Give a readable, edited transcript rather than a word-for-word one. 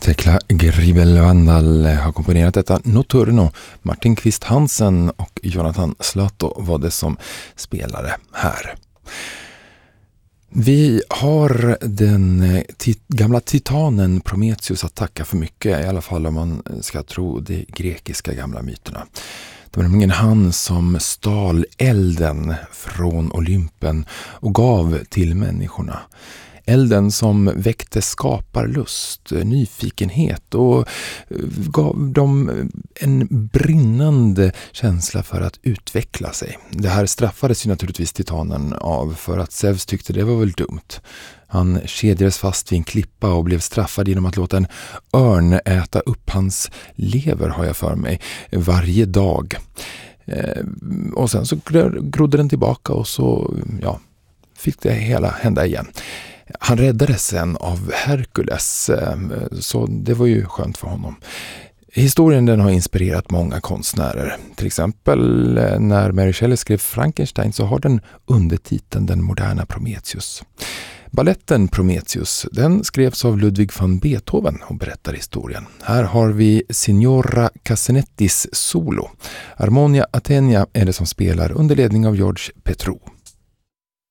Tekla Gribelvandal har komponerat detta Notturno. Martin Kvist Hansen och Jonathan Slato var det som spelade här. Vi har den gamla titanen Prometheus att tacka för mycket, i alla fall om man ska tro de grekiska gamla myterna. Det var nämligen han som stal elden från Olympen och gav till människorna. Elden som väckte skaparlust, nyfikenhet och gav dem en brinnande känsla för att utveckla sig. Det här straffades ju naturligtvis titanen av för att Zeus tyckte det var väl dumt. Han kedjades fast vid en klippa och blev straffad genom att låta en örn äta upp hans lever, har jag för mig, varje dag. Och sen så grodde den tillbaka och så fick det hela hända igen. Han räddades sen av Herkules, så det var ju skönt för honom. Historien den har inspirerat många konstnärer. Till exempel när Mary Shelley skrev Frankenstein så har den undertiteln Den moderna Prometheus. Balletten Prometheus, den skrevs av Ludwig van Beethoven och berättar historien. Här har vi Signora Cassanettis solo. Harmonia Athenia är det som spelar under ledning av George Petrou.